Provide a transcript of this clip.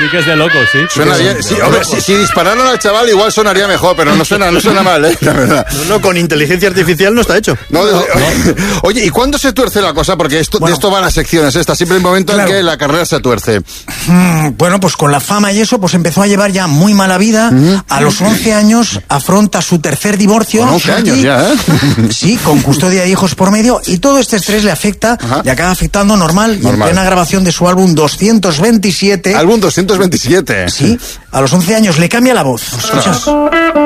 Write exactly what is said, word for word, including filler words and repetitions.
Sí que es de loco, sí. Suena bien. Sí, hombre, si, si dispararon al chaval igual sonaría mejor, pero no suena, no suena mal, ¿eh? La verdad. No, no, con inteligencia artificial no está hecho. No, no, oye, oye, ¿y cuándo se tuerce la cosa? Porque esto, bueno, de esto van las secciones, esta siempre el momento claro. en que la carrera se tuerce. Mm, bueno, pues con la fama y eso, pues empezó a llevar ya muy mala vida. Mm-hmm. A los once años afronta su tercer divorcio. Con once años ya, ¿eh? Sí, con custodia de hijos por medio. Y todo este estrés le afecta, Ajá. y acaba afectando normal. normal. Y en plena grabación de su álbum doscientos veintisiete. Álbum doscientos veintisiete. Sí, a los once años le cambia la voz. Escucha.